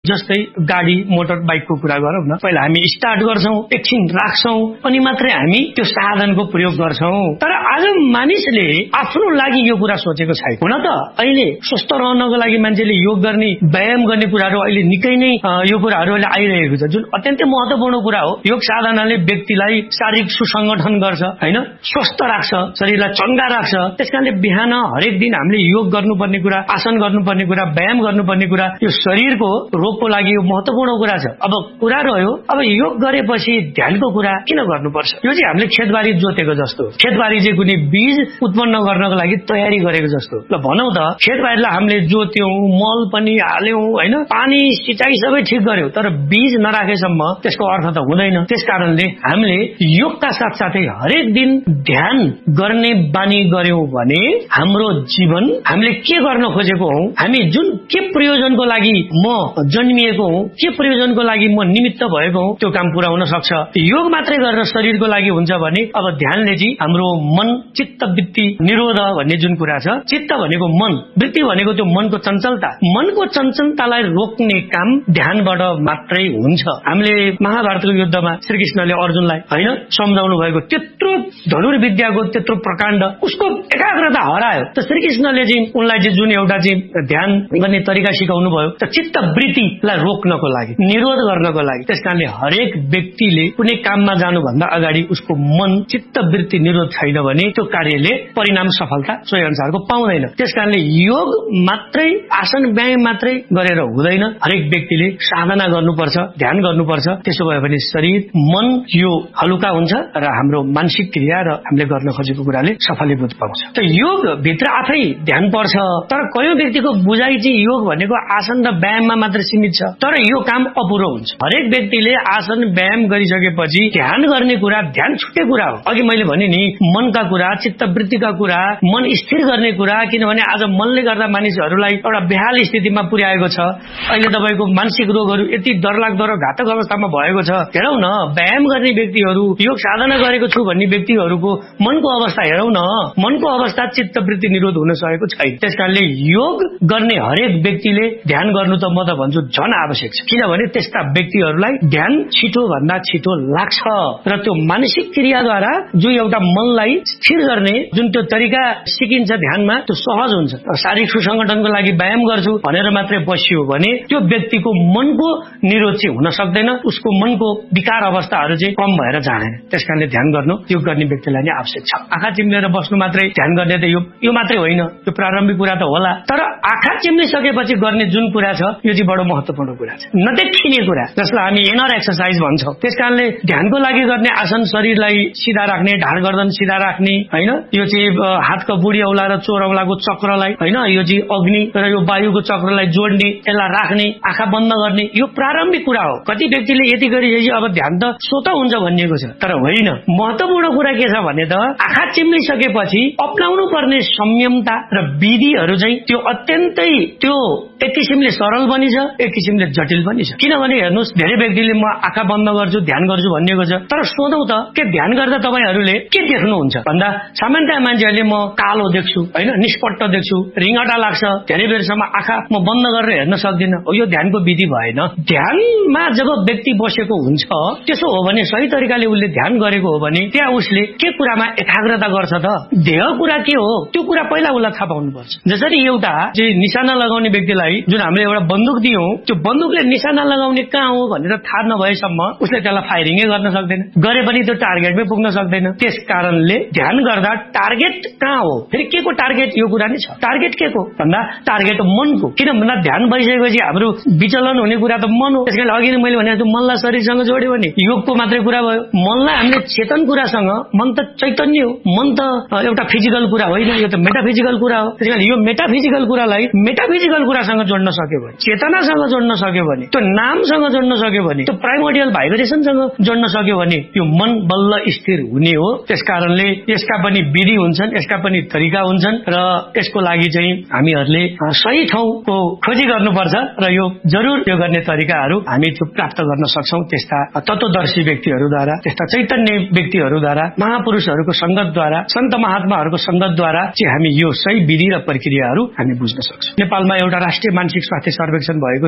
जस्तै गाडी मोटर बाइकको कुरा गरौँ न, पहिला हामी स्टार्ट गर्छौं, एकछिन राख्छौं, अनि मात्रै हामी त्यो साधनको प्रयोग गर्छौं। तर आज मानिसले आफ्नो लागि यो कुरा सोचेको छैन। हुन त अहिले स्वस्थ रहनको लागि मान्छेले योग गर्ने, व्यायाम गर्ने कुराहरू अहिले निकै नै यो कुराहरू अहिले आइरहेको छ, जुन अत्यन्तै महत्त्वपूर्ण कुरा हो। योग साधनाले व्यक्तिलाई शारीरिक सुसंगठन गर्छ, हैन, स्वस्थ राख्छ, शरीरलाई चङ्गा राख्छ। त्यसकारणले बिहान हरेक दिन हामीले योग गर्नुपर्ने कुरा, आसन गर्नुपर्ने कुरा, व्यायाम गर्नुपर्ने कुरा, यो शरीरको रोगको लागि यो महत्त्वपूर्ण कुरा छ। अब कुरा रह्यो, अब योग गरेपछि ध्यानको कुरा किन गर्नुपर्छ? यो चाहिँ हामीले खेतबारी जोतेको जस्तो, खेतबारी चाहिँ कुनै बीज उत्पन्न गर्नको लागि तयारी गरेको जस्तो। ल भनौँ त, खेतबारीलाई हामीले जोत्यौं, मल पनि हाल्यौं, हैन, पानी सिँचाइ सबै ठिक गर्यौं, तर बीज नराखेसम्म त्यसको अर्थ त हुँदैन। त्यसकारणले हामीले योगका साथसाथै हरेक दिन ध्यान गर्ने बानी गर्यौं भने हाम्रो जीवन, हामीले के गर्न खोजेको हौ, हामी जुन के प्रयोजनको लागि म जन्मिएको हौ, के प्रयोजनको लागि म निमित्त भएको हौ, त्यो काम पूरा हुन सक्छ। योग मात्रै गरेर शरीरको लागि हुन्छ भने अब ध्यानले चाहिँ हाम्रो मन, चित्त, वृत्ति निरोध भन्ने जुन कुरा छ, चित्त भनेको मन, वृत्ति भनेको त्यो मनको चञ्चलता, मनको चञ्चलतालाई रोक्ने काम ध्यानबाट मात्रै हुन्छ। हामीले महाभारतको युद्धमा श्रीकृष्णले अर्जुनलाई हैन सम्झाउनु भएको त्यत्रो धनुर्विद्याको त्यत्रो प्रकाण्ड, उसको एकाग्रता हरायो। त श्रीकृष्णले चाहिँ उनलाई चाहिँ जुन एउटा चाहिँ ध्यान गर्ने तरिका सिकाउनु भयो, त चित्त वृत्तिलाई रोक्नको लागि, निरोध गर्नको लागि। त्यसकारणले हरेक व्यक्तिले कुनै काममा जानुभन्दा अगाडि उसको मन, चित्त, वृत्ति निरोध छैन भने त्यो कार्यले परिणाम सफलता सोही अनुसारको पाउँदैन। त्यसकारणले योग मात्रै, आसन व्यायाम मात्रै गरेर हुँदैन। हरेक व्यक्तिले साधना गर्नुपर्छ, ध्यान गर्नुपर्छ। त्यसो भयो भने शरीर, मन यो हलुका हुन्छ र हाम्रो मानसिक क्रिया र हामीले गर्न खोजेको कुराले सफलीभूत पाउँछ। त योग भित्र आफै ध्यान पर्छ। तर कयौं व्यक्तिको बुझाइ चाहिँ योग भनेको आसन र व्यायाममा मात्र सीमित छ, तर यो काम अपुरो हुन्छ। हरेक व्यक्तिले आसन व्यायाम गरिसकेपछि ध्यान गर्ने कुरा, ध्यान छुट्टै कुरा हो। अघि मैले भने नि, मनका कुरा, चित्त वृत्तिका कुरा, मन स्थिर गर्ने कुरा, किनभने आज मनले गर्दा मानिसहरूलाई एउटा बेहाल स्थितिमा पुर्याएको छ। अहिले तपाईको मानसिक रोगहरू यति डरलाग्दो र घातक अवस्थामा भएको छ। हेरौं न, व्यायाम गर्ने व्यक्तिहरू, योग साधना गरेको छु भन्ने व्यक्तिहरूको मनको अवस्था हेरौं न, मनको अवस्था, चित्त वृत्ति निरोध हुन सकेको छैन। त्यसकारणले योग गर्ने हरेक व्यक्तिले ध्यान गर्नु त म त भन्छु झन आवश्यक छ। किनभने त्यस्ता व्यक्तिहरूलाई ध्यान छिटो भन्दा छिटो लाग्छ र त्यो मानसिक क्रियाद्वारा जो एउटा मनलाई स्थिर गर्ने जुन त्यो तरिका सिकिन्छ ध्यानमा, त्यो सहज हुन्छ। शारीरिक सुसंगठनको लागि व्यायाम गर्छु भनेर मात्रै बसियो भने त्यो व्यक्तिको मनको निरोध चाहिँ हुन सक्दैन, उसको मनको विकार अवस्थाहरू चाहिँ कम भएर जाँदैन। त्यसकारणले ध्यान गर्नु योग गर्ने व्यक्तिलाई नै आवश्यक छ। आँखा चिम्लेर बस्नु मात्रै ध्यान गर्ने त यो मात्रै होइन, यो प्रारम्भिक कुरा त होला, तर आँखा चिम्लिसकेपछि गर्ने जुन कुरा छ यो चाहिँ बडो महत्त्वपूर्ण कुरा छ, नदेखिने कुरा, जसलाई हामी इनर एक्सरसाइज भन्छौं। त्यसकारणले ध्यानको लागि गर्ने आसन, शरीरलाई सिधा राख्ने, ढाड गर्दन सिधा राख्ने, हैन, यो चाहिँ हातको बुढी औला र चोर औलाको चक्रलाई, हैन, यो चाहिँ अग्नि र यो वायुको चक्रलाई जोड्ने, यसलाई राख्ने, आँखा बन्द गर्ने, यो प्रारम्भिक कुरा हो। कति व्यक्तिले यति गरिसकेपछि अब ध्यान त स्वत हुन्छ भनिएको छ, तर होइन। महत्त्वपूर्ण कुरा के छ भने त आँखा चिम्लिसकेपछि अपनाउनु पर्ने संयमता र विधिहरू चाहिँ त्यो अत्यन्तै त्यो एक किसिमले सरल पनि छ, एक किसिमले जटिल पनि छ। किनभने हेर्नुहोस्, धेरै व्यक्तिले म आँखा बन्द गर्छु, ध्यान गर्छु भनिएको छ, तर सोधौं त के ध्यान गर्दा तपाईहरूले के देख्नुहुन्छ भन्दा सामान्यतया मान्छेहरूले म कालो देख्छु, हैन, निष्पट्ट देख्छु, रिङटा लाग्छ, धेरै बेरसम्म आँखा म बन्द गरेर हेर्न सक्दिन। यो ध्यानको विधि भएन। ध्यानमा जब व्यक्ति बसेको हुन्छ, त्यसो हो भने सही तरिकाले उसले ध्यान गरेको हो भने त्यहाँ उसले के कुरामा एकाग्रता गर्छ त, देह कुरा के हो त्यो कुरा पहिला उसलाई थाहा पाउनु पर्छ। जसरी एउटा चाहिँ निशाना लगाउने व्यक्तिलाई जुन हामीले एउटा बन्दुक दियौं, त्यो बन्दुकले निशाना लगाउने कहाँ हो भनेर थाहा नभएसम्म उसले त्यसलाई फायरिङै गर्न सक्दैन, गरे पनि त्यो टार्गेटमै पुग्न सक्दैन। त्यसकारणले ध्यान गर्दा टार्गेट कहाँ हो, फेरि के को टार्गेट, यो कुरा नै छ। टार्गेट के को भन्दा टार्गेट मनको। किन भन्दा ध्यान भइसकेपछि हाम्रो विचलन हुने कुरा त मन हो। त्यसकारण अघि नै मैले भने जस्तो मनलाई शरीरसँग जोड्यो भने योगको मात्रै कुरा भयो। मनलाई हामीले चेतन कुरासँग, मन त चैतन्य हो, मन त एउटा फिजिकल कुरा होइन, यो त मेटाफिजिकल कुरा हो। त्यसकारण यो मेटाफिजिकल कुरालाई मेटाफिजिकल कुरासँग जोड्न सक्यो भने, चेतनासँग जोड्न सक्यो भने, त्यो नामसँग जोड्न सक्यो भने, त्यो प्राइमोडियल भाइब्रेसनसँग जोड्न सक्यो भने यो मन बल्ल स्थिर हुने हो। त्यसकारणले यसका पनि विधि हुन्छन्, यसका पनि तरिका हुन्छन् र यसको लागि चाहिँ हामीहरूले सही ठाउँको खोजी गर्नुपर्छ र यो जरुर यो गर्ने तरिकाहरू हामी त्यो प्राप्त गर्न सक्छौं। त्यस्ता तत्वदर्शी व्यक्तिहरूद्वारा, त्यस्ता चैतन्य व्यक्तिहरूद्वारा, महापुरुषहरूको संगतद्वारा, सन्त महात्माहरूको संगतद्वारा चाहिँ हामी यो सही विधि र प्रक्रियाहरू हामी बुझ्न सक्छौं। नेपालमा एउटा राष्ट्रिय मानसिक स्वास्थ्य सर्वेक्षण भएको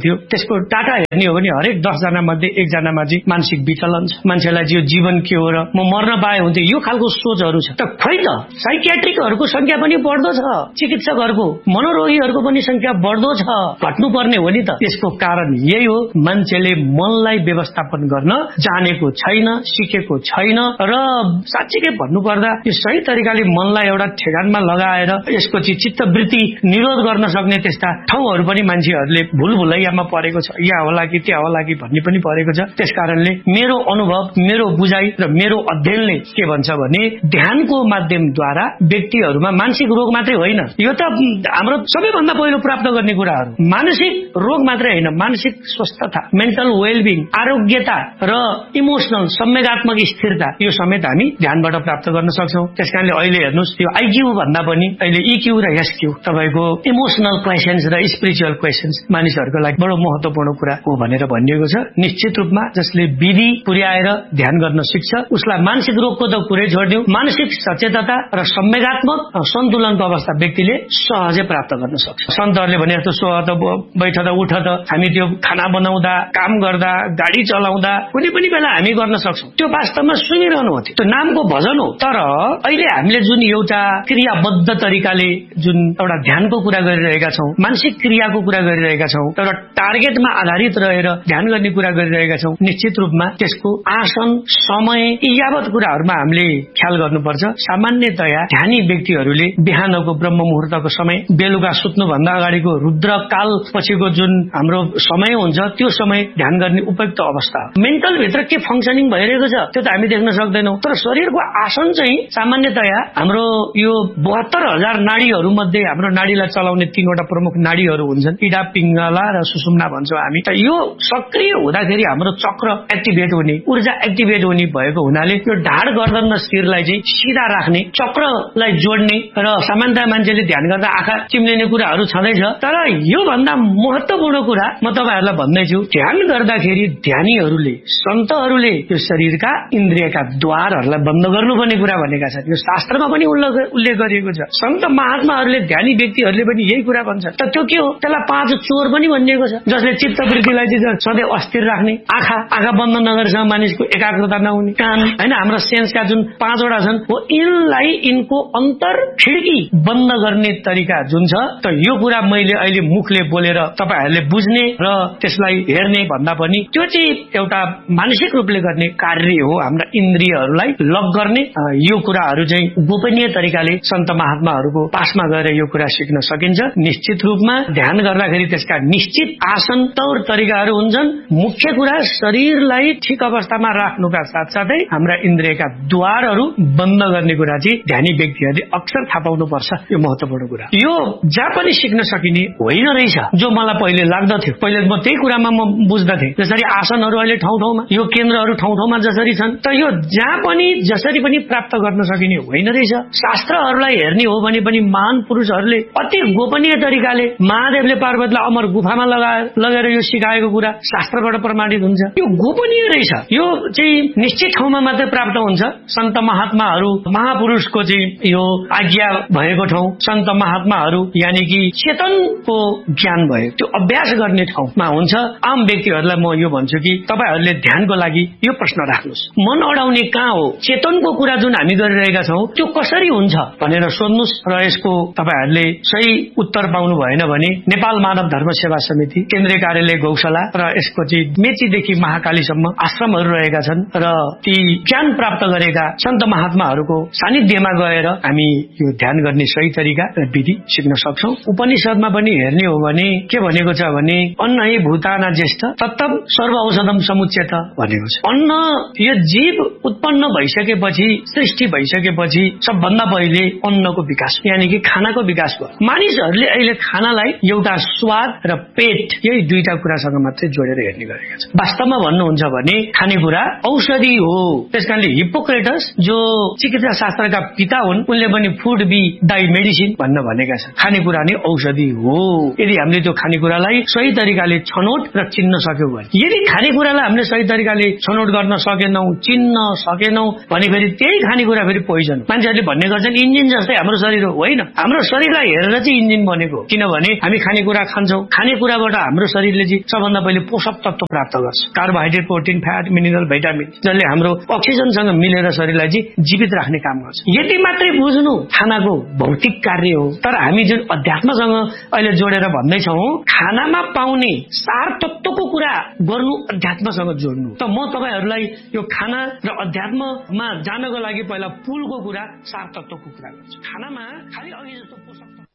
थियो। त्यसको डाटा हेर्ने हो भने हरेक 10 जना मध्ये 1 जनामा चाहिँ मानसिक विचलन छ। मान्छेलाई चाहिँ जीवन के हो र म मर्न पाए हुन्थ्यो यो खालको सोचहरू छ। त खै त साइकियाट्रिकहरूको संख्या पनि बढ्दो छ, चिकित्सकहरूको, मनोरोगीहरूको पनि संख्या बढ्दो छ। घट्नु पर्ने हो नि त। यसको कारण यही हो, मान्छेले मनलाई व्यवस्थापन गर्न जानेको छैन, सिकेको छैन र साच्चै भन्नुपर्दा यो सही तरिकाले मनलाई एउटा ठेगानमा लगाएर यसको चित्तवृत्ति निरोध गर्न सक्ने त्यस्ता ठाउँहरू पनि मान्छेहरूले भुलभुलैयामा परेको छ। यहाँ होला कि त्यहाँ होला कि भन्ने पनि परेको छ। त्यसकारणले मेरो अनुभव, मेरो बुझाइ र मेरो अध्ययनले के भन्छ भने ध्यानको माध्यमद्वारा व्यक्तिहरूमा मानसिक रोग मात्रै होइन, यो त हाम्रो सबैभन्दा पहिलो प्राप्त गर्ने कुराहरू, मानसिक रोग मात्रै होइन, मानसिक स्वस्थता, मेन्टल वेलबिङ, आरोग्यता र इमोसनल संवेगात्मक स्थिरता यो समेत हामी ध्यानबाट प्राप्त गर्न सक्छौं। त्यसकारणले अहिले हेर्नुस् यो आईक्यू भन्दा पनि अहिले इक्यू र एसक्यू तपाईको इमोसनल क्वेशन्स र स्पिरिचुअल क्वेशन्स मानिसहरूको लागि बडो महत्त्वपूर्ण कुरा हो भनेर भनिएको छ। निश्चित रूपमा जसले विधि पुर्याएर ध्यान गर्न सिक्छ उसलाई मानसिक रोगको त कुरै छोड्दियौ, मानसिक सचेतता र संवेगात्मक सन्तुलनको अवस्था व्यक्तिले सहजै प्राप्त गर्न सक्छ। सन्तहरूले भने जस्तो सो त बैठ त उठ त हामी त्यो खाना बनाउँदा, काम गर्दा, गाडी चलाउँदा कुनै पनि बेला हामी गर्न सक्छौं। त्यो वास्तवमा सुनिरहनु हो, त्यो नामको भजन हो। तर अहिले हामीले जुन एउटा क्रियाबद्ध तरिकाले जुन एउटा ध्यानको कुरा गरिरहेका छौं, मानसिक क्रियाको कुरा गरिरहेका छौं, एउटा टार्गेटमा आधारित रहेर ध्यान गर्ने कुरा गरिरहेका छौं, निश्चित रूपमा त्यसको आसन, समय यी यावत कुराहरूमा हामीले ख्याल गर्नुपर्छ। सामान्यतया ध्यानी व्यक्तिहरूले बिहानको ब्रह्म मुहूर्तको समय, बेलुका सुत्नु भन्दा अगाडिको रुद्र काल पछिको जुन हाम्रो समय हुन्छ त्यो समय ध्यान गर्ने उपयुक्त अवस्था हो। मेन्टल भित्र के फंक्सनिङ भइरहेको छ त्यो त हामी देख्न सक्दैनौं, तर शरीरको आसन चाहिँ सामान्यतया हाम्रो यो 72,000 नाडीहरू मध्ये हाम्रो नाडीलाई चलाउने 3वटा प्रमुख नाडीहरू हुन्छन्, इडा, पिंगला र सुषुम्ना भन्छौं हामी। त यो सक्रिय हुँदाखेरि हाम्रो चक्र एक्टिभेट हुने, ऊर्जा एक्टिभेट हुने भएको हुनाले यो ढाड गर्दन र शिरलाई चाहिँ सिधा राख्ने, चक्रलाई जोड्ने र सामान्यतया मान्छेले ध्यान गर्दा आँखा चिम्लिने कुराहरू छँदैछ। तर यो भन्दा महत्त्वपूर्ण कुरा म तपाईहरुलाई भन्दैछु, ध्यान गर्दाखेरि ध्यानीहरूले, सन्तहरूले यो शरीरका इन्द्रियका द्वारहरूलाई बन्द गर्नुपर्ने कुरा भनेका छन्। यो शास्त्रमा पनि उल्लेख गरिएको छ। सन्त महात्माहरूले, ध्यानी व्यक्तिहरूले पनि यही कुरा भन्छन्। त त्यो के हो? त्यसलाई 5 चोर पनि भनिएको छ, जसले चित्तवृत्तिलाई चाहिँ सधैँ अस्थिर राख्ने, आँखा बन्द नगरेसम्म मानिसको एकाग्रता नहुने, कान हैन हाम्रो सेन्सका जुन 5वटा छन् हो यिनलाई यिनको अन्तर खिड्की बन्द गर्ने तरिका जुन छ, त यो कुरा मैले अहिले मुखले बोलेर तपाईहरुले बुझ्ने र त्यसलाई हेर्ने भन्दा पनि त्यो चाहिँ एउटा मानसिक रूपले गर्ने कार्य हो। हाम्रा इन्द्रियहरूलाई लक गर्ने यो कुराहरू चाहिँ गोपनीय तरिकाले सन्त महात्माहरूको पासमा गएर यो कुरा सिक्न सकिन्छ। निश्चित रूपमा ध्यान गर्दाखेरि त्यसका निश्चित आसन तौर तरिकाहरू हुन्छन्। मुख्य कुरा शरीरलाई ठिक अवस्थामा राख्नुका साथसाथै हाम्रा इन्द्रियका द्वारहरू बन्द गर्ने कुरा चाहिँ ध्यानी व्यक्तिहरूले अक्सर थाहा पाउनु पर्छ। यो महत्त्वपूर्ण कुरा, यो जहाँ पनि सिक्न सकिने होइन रहेछ जो मलाई पहिले लाग्दथ्यो। पहिले म त्यही कुरामा म बुझ्दथे, जसरी आसनहरू अहिले ठाउँ ठाउँमा, यो केन्द्रहरू ठाउँ ठाउँमा जसरी छन्, त यो जहाँ पनि जसरी पनि प्राप्त गर्न सकिने होइन रहेछ। शास्त्रहरूलाई हेर्ने हो भने पनि महान पुरुषहरूले अति गोपनीय तरिकाले महादेवले पार्वतीलाई अमर गुफामा लगेर यो सिकाएको कुरा शास्त्रबाट प्रमाणित हुन्छ। यो गोपनीय रहेछ, यो चाहिँ निश्चित ठाउँमा मात्रै प्राप्त हुन्छ। सन्त महात्माहरू, महापुरुषको चाहिँ यो आज्ञा भएको ठाउँ, सन्त महात्माहरू यानि कि चेतनको ज्ञान भयो त्यो अभ्यास गर्ने ठाउँमा हुन्छ। आम व्यक्तिहरूलाई म यो भन्छु कि तपाईहरुले ध्यानको लागि यो प्रश्न राख्नुस्, मन अडाउने कहाँ हो, चेतनको कुरा जुन हामी गरिरहेका छौं त्यो कसरी हुन्छ भनेर सोध्नुस् र यसको तपाईहरुले सही उत्तर पाउनु भएन भने नेपाल मानव धर्म सेवा समिति, केन्द्रीय कार्यालय गौशाला र यसको चाहिँ मेचीदेखि महाकालीसम्म आश्रमहरू रहेका छन् र ती ज्ञान प्राप्त गरेका सन्त महात्माहरूको सानिध्यमा गएर हामी यो ध्यान गर्ने सही तरिका र विधि सिक्न सक्छौं। उपनिषदमा पनि हेर्ने हो भने के भनेको छ भने अन्न हि भूताना ज्येष्ठ तत्तम सर्व औषधम समुच्यत भनेको छ। अन्न यो जीव उत्पन्न भइसकेपछि, सृष्टि भइसकेपछि सबभन्दा पहिले अन्नको विकास यानि कि खानाको विकास भयो। मानिसहरूले अहिले खानालाई एउटा स्वाद र पेट यही दुईटा कुरासँग मात्रै जोडेर हेर्ने गरेका छन्। वास्तवमा भन्नुहुन्छ भने खानेकुरा औषधि हो। त्यसकारणले हिप्पोक्रेटस जो चिकित्सा शास्त्रका पिता हुन् उनले पनि फुड बी दाइ मेडिसिन भन्न भनेका छन्। खानेकुरा नै औषधि हो यदि हामीले त्यो खानेकुरालाई सही तरिकाले छनौट र चिन्न सक्यौं भने। यदि खानेकुरालाई हामीले सही तरिकाले छनौट गर्न सकेनौं, चिन्न सकेनौं भने फेरि त्यही खानेकुरा फेरि पोइजन। मान्छेहरूले भन्ने गर्छन् इन्जिन जस्तै हाम्रो शरीर हो। होइन, हाम्रो शरीरलाई हेरेर चाहिँ इन्जिन बनेको, किनभने हामी खानेकुरा खान्छौं, खानेकुराबाट हाम्रो शरीरले चाहिँ सबभन्दा पहिले पोषक तत्व प्राप्त गर्छ, carbohydrate, protein, fat, mineral, vitamin, जसले हाम्रो अक्सिजनसँग मिलेर शरीरलाई चाहिँ जीवित राख्ने काम गर्छ। यति मात्रै बुझ्नु खानाको भौतिक कार्य हो। तर हामी जुन अध्यात्मसँग अहिले जोडेर भन्दैछौँ, खानामा पाउने सार तत्वको कुरा गर्नु अध्यात्मसँग जोड्नु। त म तपाईहरूलाई यो खाना र अध्यात्ममा जानको लागि पहिला पुलको कुरा, सार तत्वको कुरा गर्छु। खानामा खालि अघि जस्तो पोषक